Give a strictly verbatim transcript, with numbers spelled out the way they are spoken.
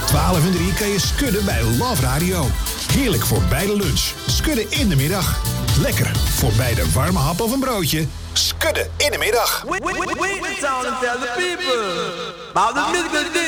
twaalf en drie kan je skudden bij Love Radio. Heerlijk voor bij de lunch. Skudden in de middag. Lekker voor bij de warme hap of een broodje. Skudden in de middag. Wait, wait, wait, wait, and tell the people about the musical